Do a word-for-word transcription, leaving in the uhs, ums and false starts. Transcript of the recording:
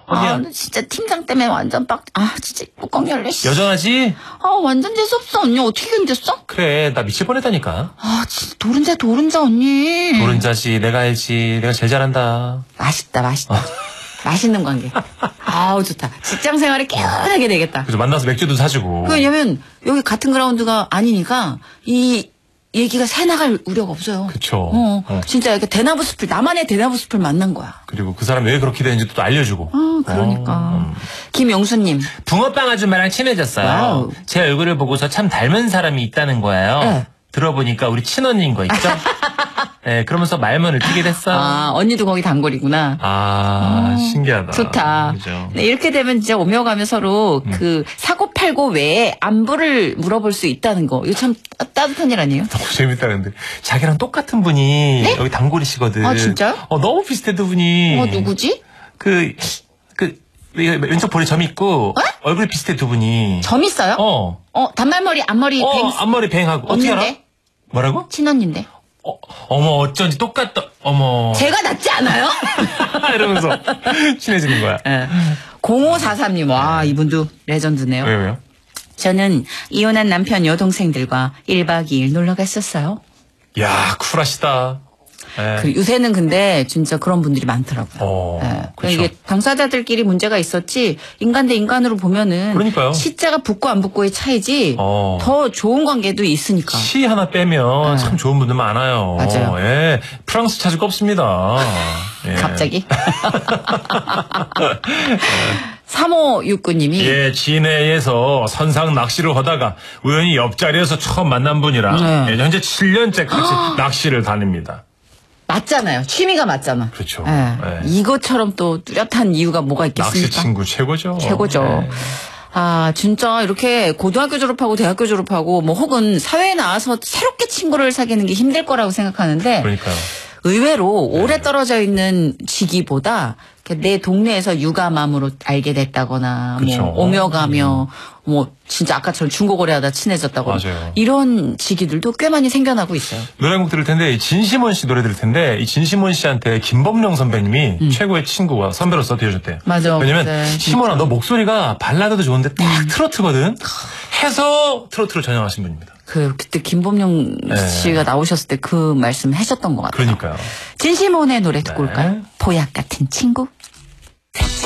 어디야? 아, 진짜 팀장 때문에 완전 빡, 아, 진짜 뚜껑 열려, 씨. 여전하지? 아, 완전 재수없어, 언니. 어떻게 견뎠어? 그래, 나 미칠 뻔했다니까. 아, 진짜 도른자, 도른자, 언니. 도른자지, 내가 알지. 내가 제일 잘한다. 맛있다, 맛있다. 맛있는 관계. 아우, 좋다. 직장 생활에 개운하게 되겠다. 그래서 만나서 맥주도 사주고. 왜냐면, 여기 같은 그라운드가 아니니까, 이, 얘기가 새나갈 우려가 없어요. 그쵸. 어, 어. 진짜 이렇게 대나무 숲을, 나만의 대나무 숲을 만난 거야. 그리고 그 사람 왜 그렇게 되는지도 또 알려주고. 아, 그러니까. 어, 음. 김영수님. 붕어빵 아줌마랑 친해졌어요. 와우. 제 얼굴을 보고서 참 닮은 사람이 있다는 거예요. 네. 들어보니까 우리 친언니인 거 있죠? 네, 그러면서 말문을 트게 됐어요. 아, 언니도 거기 단골이구나. 아, 신기하다. 좋다. 그죠? 네, 이렇게 되면 진짜 오며 가며 서로 음. 그 사고팔고 외에 안부를 물어볼 수 있다는 거. 이거 참 따뜻한 일 아니에요? 너무 재밌다, 근데. 자기랑 똑같은 분이 여기 단골이시거든. 아, 진짜요? 어, 너무 비슷해, 두 분이. 어, 누구지? 그, 그, 왼쪽 볼에 점 있고, 얼굴이 비슷해, 두 분이. 점 있어요? 어. 어, 단발머리, 앞머리, 어, 뱅. 앞머리 뱅하고. 어떻게 알아? 언니인데? 뭐라고? 친언니인데. 어, 어머, 어쩐지 똑같다. 어머. 제가 낫지 않아요? 이러면서 친해지는 거야. 네. 공오사삼님, 와, 이분도 레전드네요. 왜요, 왜요? 저는 이혼한 남편 여동생들과 일박 이일 놀러 갔었어요. 야, 쿨하시다. 예. 그 요새는 근데 진짜 그런 분들이 많더라고요. 어, 예. 그렇죠. 이게 당사자들끼리 문제가 있었지 인간 대 인간으로 보면은 그러니까요. 시자가 붙고 안 붙고의 차이지 어. 더 좋은 관계도 있으니까. 시 하나 빼면 네. 참 좋은 분들 많아요. 맞아요. 예. 프랑스 찾을 거 없습니다. 예. 갑자기. 삼오육구님이 예, 진해에서 선상 낚시를 하다가 우연히 옆자리에서 처음 만난 분이라 네. 예, 현재 칠 년째 같이 낚시를 다닙니다. 맞잖아요. 취미가 맞잖아. 그렇죠. 예. 예. 이것처럼 또 뚜렷한 이유가 뭐가 있겠습니까? 낚시 친구 최고죠. 최고죠. 예. 아, 진짜 이렇게 고등학교 졸업하고 대학교 졸업하고 뭐 혹은 사회에 나와서 새롭게 친구를 사귀는 게 힘들 거라고 생각하는데 그러니까요. 의외로 오래 떨어져 있는 시기보다 내 동네에서 유감함으로 알게 됐다거나 그쵸. 뭐 오며 가며 뭐 진짜 아까처럼 중고거래 하다 친해졌다거나 맞아요. 이런 시기들도 꽤 많이 생겨나고 있어요. 노래 한 곡 들을 텐데 이 진심원 씨 노래 들을 텐데 이 진심원 씨한테 김범용 선배님이 최고의 친구와 선배로서 되어줬대요. 맞아. 왜냐면 그래, 시몬아 너 목소리가 발라드도 좋은데 딱 트로트거든. 해서 트로트로 전향하신 분입니다. 그 그때 김범용 네. 씨가 나오셨을 때 그 말씀 하셨던 것 같아요. 그러니까요. 진심원의 노래 듣고 네. 올까요? 보약 같은 친구.